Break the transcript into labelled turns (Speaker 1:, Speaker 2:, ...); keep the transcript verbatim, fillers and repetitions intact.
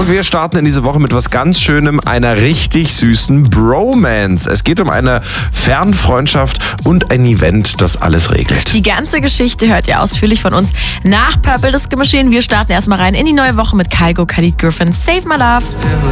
Speaker 1: Und wir starten in diese Woche mit was ganz Schönem, einer richtig süßen Bromance. Es geht um eine Fernfreundschaft und ein Event, das alles regelt.
Speaker 2: Die ganze Geschichte hört ihr ausführlich von uns nach Purple Disco Machine. Wir starten erstmal rein in die neue Woche mit Kygo, Khalid Griffin, Save My Love.